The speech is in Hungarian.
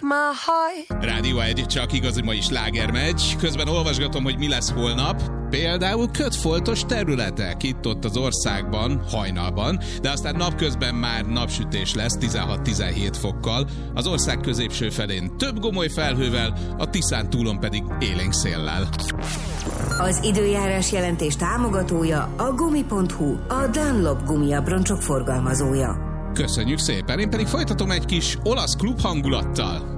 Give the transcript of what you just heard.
my heart. Rádió 1, csak igazi mai sláger megy. Közben olvasgatom, hogy mi lesz holnap. Például kötfoltos területek itt-ott az országban, hajnalban, de aztán napközben már napsütés lesz 16-17 fokkal, az ország középső felén több gomoly felhővel, a Tiszántúlon pedig élénk széllel. Az időjárás jelentés támogatója a Gumi.hu, a Dunlop gumiabroncsok forgalmazója. Köszönjük szépen, én pedig folytatom egy kis olasz klub hangulattal.